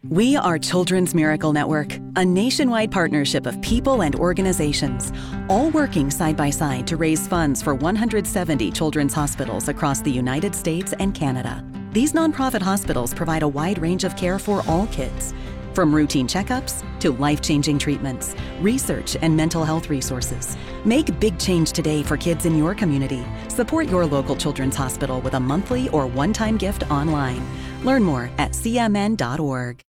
We are Children's Miracle Network, a nationwide partnership of people and organizations, all working side by side to raise funds for 170 children's hospitals across the United States and Canada. These nonprofit hospitals provide a wide range of care for all kids, from routine checkups to life-changing treatments, research, and mental health resources. Make big change today for kids in your community. Support your local children's hospital with a monthly or one-time gift online. Learn more at cmn.org.